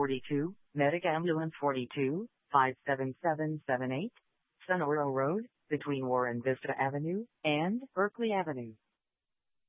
42, Medic Ambulance 42, 57778, Sonora Road, between Warren Vista Avenue and Berkeley Avenue.